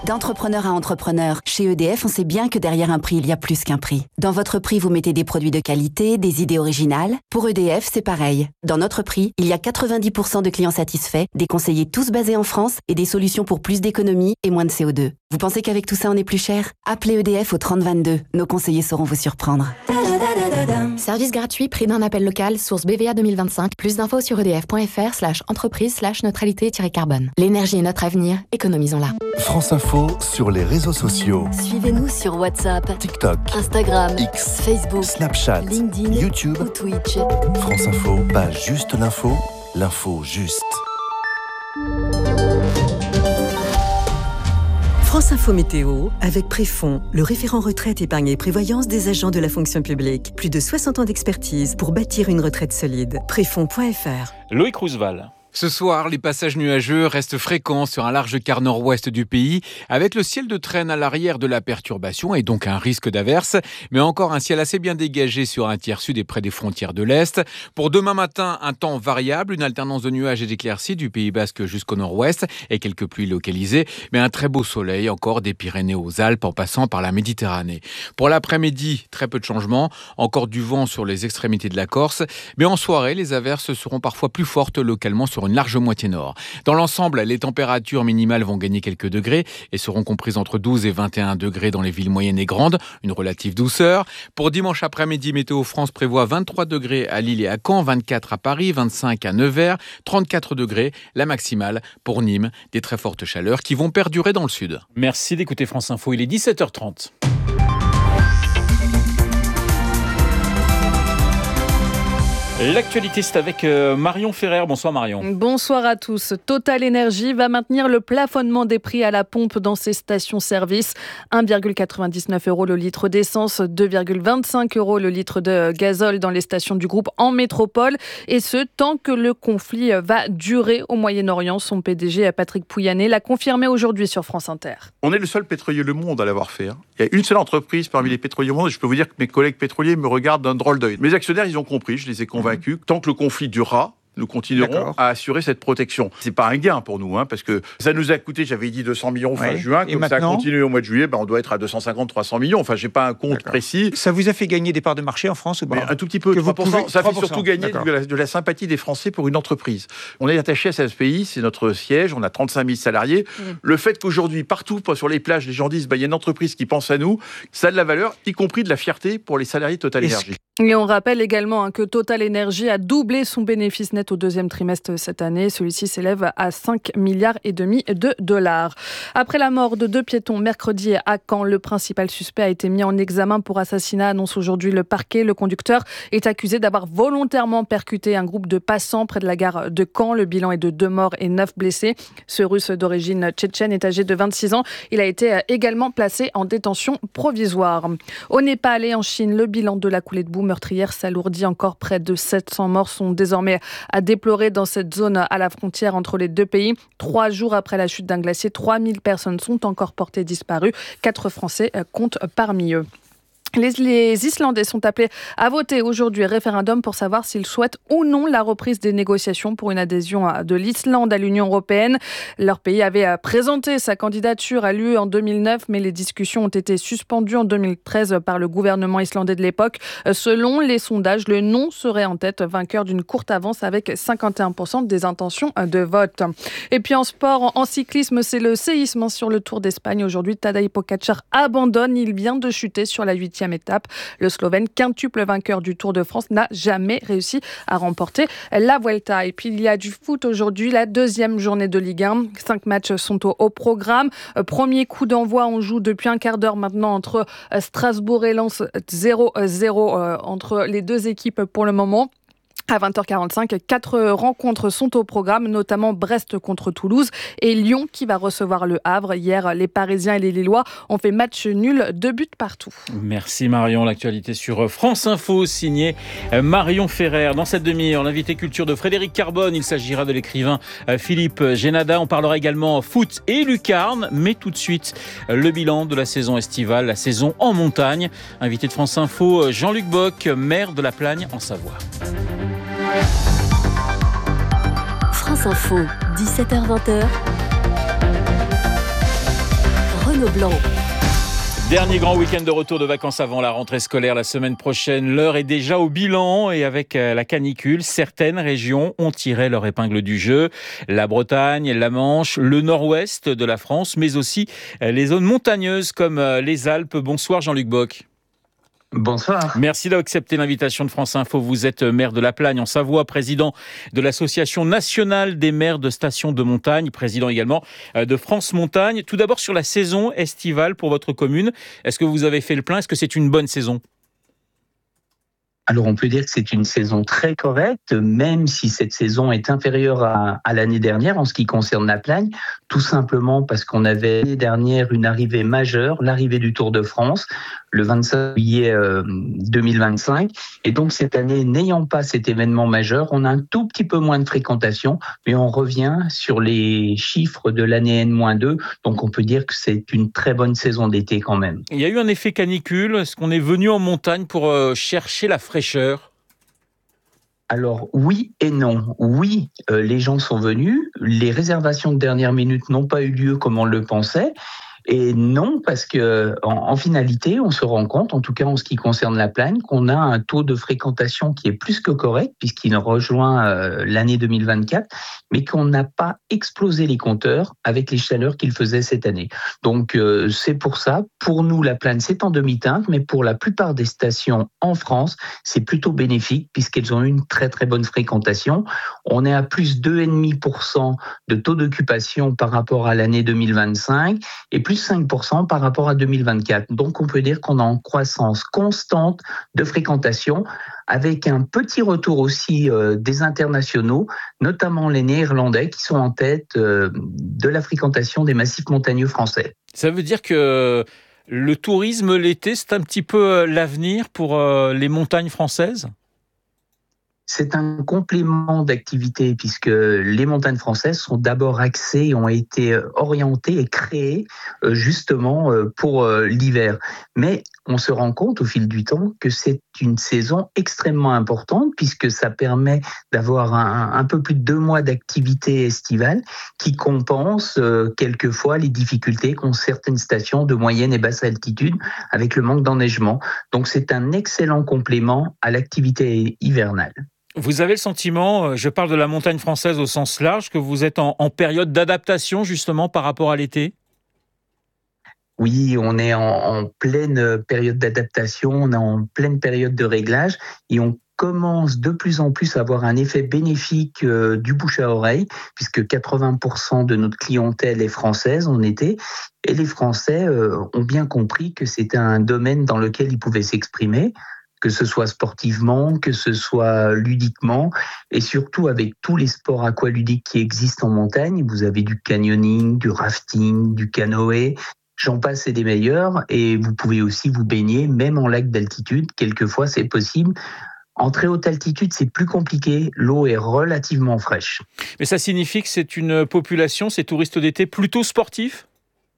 D'entrepreneur à entrepreneur, chez EDF, on sait bien que derrière un prix, il y a plus qu'un prix. Dans votre prix, vous mettez des produits de qualité, des idées originales. Pour EDF, c'est pareil. Dans notre prix, il y a 90% de clients satisfaits, des conseillers tous basés en France et des solutions pour plus d'économies et moins de CO2. Vous pensez qu'avec tout ça, on est plus cher ? Appelez EDF au 3022. Nos conseillers sauront vous surprendre. Service gratuit, prix d'un appel local, source BVA 2025. Plus d'infos sur edf.fr/entreprise/neutralité-carbone. L'énergie est notre avenir, économisons-la. France Info sur les réseaux sociaux. Suivez-nous sur WhatsApp, TikTok, Instagram, X, Facebook, Snapchat, LinkedIn, YouTube ou Twitch. France Info, pas juste l'info, l'info juste. France Info Météo, avec Préfond, le référent retraite, épargne et prévoyance des agents de la fonction publique. Plus de 60 ans d'expertise pour bâtir une retraite solide. Préfond.fr. Loïc Roosevelt. Ce soir, les passages nuageux restent fréquents sur un large quart nord-ouest du pays, avec le ciel de traîne à l'arrière de la perturbation et donc un risque d'averse, mais encore un ciel assez bien dégagé sur un tiers sud et près des frontières de l'Est. Pour demain matin, un temps variable, une alternance de nuages et d'éclaircies du Pays Basque jusqu'au nord-ouest et quelques pluies localisées, mais un très beau soleil encore des Pyrénées aux Alpes en passant par la Méditerranée. Pour l'après-midi, très peu de changements, encore du vent sur les extrémités de la Corse, mais en soirée, les averses seront parfois plus fortes localement sur une large moitié nord. Dans l'ensemble, les températures minimales vont gagner quelques degrés et seront comprises entre 12 et 21 degrés dans les villes moyennes et grandes, une relative douceur. Pour dimanche après-midi, Météo France prévoit 23 degrés à Lille et à Caen, 24 à Paris, 25 à Nevers, 34 degrés, la maximale pour Nîmes. Des très fortes chaleurs qui vont perdurer dans le sud. Merci d'écouter France Info, il est 17h30. L'actualité, c'est avec Marion Ferrer. Bonsoir Marion. Bonsoir à tous. Total Energy va maintenir le plafonnement des prix à la pompe dans ses stations-service. 1,99 € le litre d'essence, 2,25 € le litre de gazole dans les stations du groupe en métropole. Et ce, tant que le conflit va durer au Moyen-Orient. Son PDG, Patrick Pouyanné, l'a confirmé aujourd'hui sur France Inter. On est le seul pétrolier au monde à l'avoir fait. Il y a une seule entreprise parmi les pétroliers au monde. Et je peux vous dire que mes collègues pétroliers me regardent d'un drôle d'œil. Mes actionnaires, ils ont compris, je les ai convaincus. Tant que le conflit durera, nous continuerons à assurer cette protection. C'est pas un gain pour nous, parce que ça nous a coûté, j'avais dit 200 millions fin juin, comme ça a continué au mois de juillet, on doit être à 250-300 millions. Enfin, j'ai pas un compte précis. Ça vous a fait gagner des parts de marché en France ou pas ? Un tout petit peu, 3%. Ça fait surtout gagner de la sympathie des Français pour une entreprise. On est attaché à ce pays, c'est notre siège, on a 35 000 salariés. Le fait qu'aujourd'hui, partout sur les plages, les gens disent il y a une entreprise qui pense à nous, ça a de la valeur, y compris de la fierté pour les salariés de Total Energy. Et on rappelle également que Total Energy a doublé son bénéfice net au deuxième trimestre cette année. Celui-ci s'élève à 5,5 milliards de dollars. Après la mort de 2 piétons mercredi à Caen, le principal suspect a été mis en examen pour assassinat, annonce aujourd'hui le parquet. Le conducteur est accusé d'avoir volontairement percuté un groupe de passants près de la gare de Caen. Le bilan est de 2 morts et 9 blessés. Ce Russe d'origine tchétchène est âgé de 26 ans. Il a été également placé en détention provisoire. Au Népal et en Chine, le bilan de la coulée de boue meurtrière s'alourdit encore. Près de 700 morts sont désormais à déplorer dans cette zone à la frontière entre les deux pays. 3 jours après la chute d'un glacier, 3000 personnes sont encore portées disparues. 4 Français comptent parmi eux. Les Islandais sont appelés à voter aujourd'hui référendum pour savoir s'ils souhaitent ou non la reprise des négociations pour une adhésion de l'Islande à l'Union européenne. Leur pays avait présenté sa candidature à l'UE en 2009, mais les discussions ont été suspendues en 2013 par le gouvernement islandais de l'époque. Selon les sondages, le non serait en tête, vainqueur d'une courte avance avec 51% des intentions de vote. Et puis en sport, en cyclisme, c'est le séisme sur le Tour d'Espagne. Aujourd'hui, Tadej Pogačar abandonne. Il vient de chuter sur la 8e étape. Le Slovène, quintuple vainqueur du Tour de France, n'a jamais réussi à remporter la Vuelta. Et puis il y a du foot aujourd'hui, la 2e journée de Ligue 1. 5 matchs sont au programme. Premier coup d'envoi, on joue depuis un quart d'heure maintenant entre Strasbourg et Lens, 0-0 entre les deux équipes pour le moment. À 20h45, 4 rencontres sont au programme, notamment Brest contre Toulouse et Lyon qui va recevoir le Havre. Hier, les Parisiens et les Lillois ont fait match nul, 2 buts partout. Merci Marion. L'actualité sur France Info, signée Marion Ferrer. Dans cette demi-heure, l'invité culture de Frédéric Carbone. Il s'agira de l'écrivain Philippe Génada. On parlera également foot et lucarne. Mais tout de suite, le bilan de la saison estivale, la saison en montagne. Invité de France Info, Jean-Luc Bock, maire de La Plagne en Savoie. France Info, 17h-20h. Pablo. Dernier grand week-end de retour de vacances avant la rentrée scolaire la semaine prochaine. L'heure est déjà au bilan et avec la canicule, certaines régions ont tiré leur épingle du jeu. La Bretagne, la Manche, le nord-ouest de la France, mais aussi les zones montagneuses comme les Alpes. Bonsoir Jean-Luc Bock. Bonsoir. Merci d'avoir accepté l'invitation de France Info. Vous êtes maire de La Plagne en Savoie, président de l'Association nationale des maires de stations de montagne, président également de France Montagne. Tout d'abord sur la saison estivale pour votre commune. Est-ce que vous avez fait le plein ? Est-ce que c'est une bonne saison ? Alors on peut dire que c'est une saison très correcte, même si cette saison est inférieure à l'année dernière en ce qui concerne La Plagne, tout simplement parce qu'on avait l'année dernière une arrivée majeure, l'arrivée du Tour de France, le 25 juillet 2025. Et donc cette année, n'ayant pas cet événement majeur, on a un tout petit peu moins de fréquentation, mais on revient sur les chiffres de l'année N-2. Donc on peut dire que c'est une très bonne saison d'été quand même. Il y a eu un effet canicule. Est-ce qu'on est venu en montagne pour chercher la fraîcheur ? Alors oui et non. Oui, les gens sont venus. Les réservations de dernière minute n'ont pas eu lieu comme on le pensait. Et non, parce que en finalité, on se rend compte, en tout cas en ce qui concerne La Plagne, qu'on a un taux de fréquentation qui est plus que correct, puisqu'il rejoint l'année 2024, mais qu'on n'a pas explosé les compteurs avec les chaleurs qu'il faisait cette année. Donc c'est pour ça, pour nous, La Plagne, c'est en demi-teinte, mais pour la plupart des stations en France, c'est plutôt bénéfique, puisqu'elles ont eu une très très bonne fréquentation. On est à plus 2,5% de taux d'occupation par rapport à l'année 2025, et plus 5% par rapport à 2024. Donc on peut dire qu'on est en croissance constante de fréquentation, avec un petit retour aussi des internationaux, notamment les Néerlandais qui sont en tête de la fréquentation des massifs montagneux français. Ça veut dire que le tourisme l'été, c'est un petit peu l'avenir pour les montagnes françaises ? C'est un complément d'activité puisque les montagnes françaises sont d'abord axées et ont été orientées et créées justement pour l'hiver. Mais on se rend compte au fil du temps que c'est une saison extrêmement importante puisque ça permet d'avoir un peu plus de 2 mois d'activité estivale qui compense quelquefois les difficultés qu'ont certaines stations de moyenne et basse altitude avec le manque d'enneigement. Donc c'est un excellent complément à l'activité hivernale. Vous avez le sentiment, je parle de la montagne française au sens large, que vous êtes en période d'adaptation justement par rapport à l'été ? Oui, on est en pleine période d'adaptation, on est en pleine période de réglage et on commence de plus en plus à avoir un effet bénéfique du bouche à oreille, puisque 80% de notre clientèle est française en été, et les Français ont bien compris que c'était un domaine dans lequel ils pouvaient s'exprimer, que ce soit sportivement, que ce soit ludiquement, et surtout avec tous les sports aqualudiques qui existent en montagne. Vous avez du canyoning, du rafting, du canoë, j'en passe et des meilleurs, et vous pouvez aussi vous baigner, même en lac d'altitude, quelquefois c'est possible. En très haute altitude, c'est plus compliqué, l'eau est relativement fraîche. Mais ça signifie que c'est une population, ces touristes d'été, plutôt sportifs ?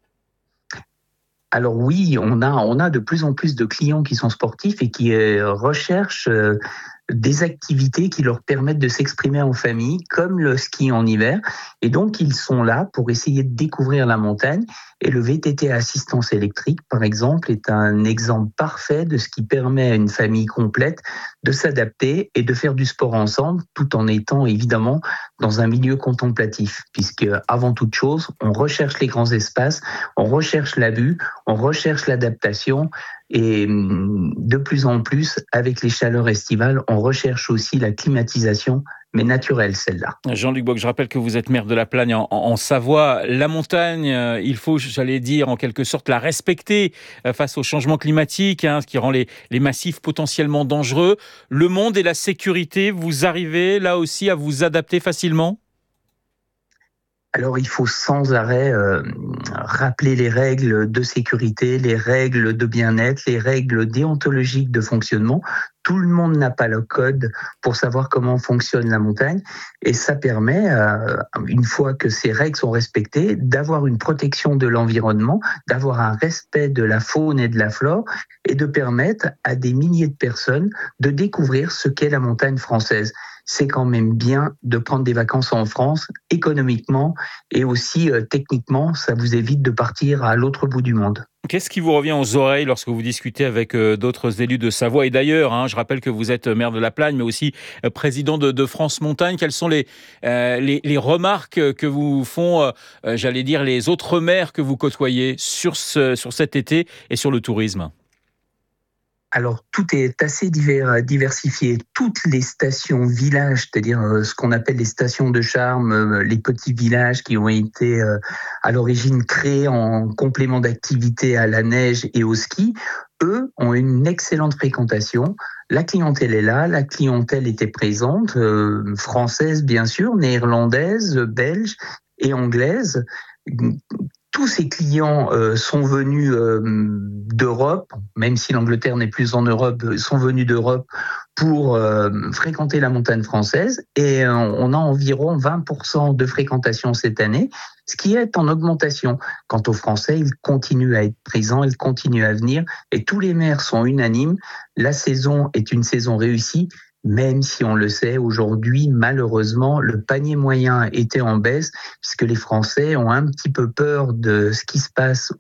Alors oui, on a de plus en plus de clients qui sont sportifs et qui recherchent des activités qui leur permettent de s'exprimer en famille, comme le ski en hiver. Et donc, ils sont là pour essayer de découvrir la montagne. Et le VTT à assistance électrique, par exemple, est un exemple parfait de ce qui permet à une famille complète de s'adapter et de faire du sport ensemble, tout en étant évidemment dans un milieu contemplatif. Puisque, avant toute chose, on recherche les grands espaces, on recherche la vue, on recherche l'adaptation. Et de plus en plus, avec les chaleurs estivales, on recherche aussi la climatisation, mais naturelle celle-là. Jean-Luc Bock, je rappelle que vous êtes maire de La Plagne en Savoie. La montagne, il faut, j'allais dire, en quelque sorte, la respecter face au changement climatique, ce qui rend les massifs potentiellement dangereux. Le monde et la sécurité, vous arrivez là aussi à vous adapter facilement ? Alors, il faut sans arrêt rappeler les règles de sécurité, les règles de bien-être, les règles déontologiques de fonctionnement. Tout le monde n'a pas le code pour savoir comment fonctionne la montagne. Et ça permet, une fois que ces règles sont respectées, d'avoir une protection de l'environnement, d'avoir un respect de la faune et de la flore, et de permettre à des milliers de personnes de découvrir ce qu'est la montagne française. c'est quand même bien de prendre des vacances en France, économiquement et aussi techniquement, ça vous évite de partir à l'autre bout du monde. Qu'est-ce qui vous revient aux oreilles lorsque vous discutez avec d'autres élus de Savoie et d'ailleurs, je rappelle que vous êtes maire de La Plagne, mais aussi président de France Montagne. Quelles sont les remarques que vous font, j'allais dire, les autres maires que vous côtoyez sur cet été et sur le tourisme ? Alors, tout est assez diversifié. Toutes les stations-villages, c'est-à-dire ce qu'on appelle les stations de charme, les petits villages qui ont été à l'origine créés en complément d'activité à la neige et au ski, eux ont une excellente fréquentation. La clientèle est là, la clientèle était présente, française bien sûr, néerlandaise, belge et anglaise. Tous ces clients sont venus d'Europe, même si l'Angleterre n'est plus en Europe, sont venus d'Europe pour fréquenter la montagne française. Et on a environ 20% de fréquentation cette année, ce qui est en augmentation. Quant aux Français, ils continuent à être présents, ils continuent à venir. Et tous les maires sont unanimes. La saison est une saison réussie. Même si on le sait, aujourd'hui, malheureusement, le panier moyen était en baisse, puisque les Français ont un petit peu peur de ce qui se passe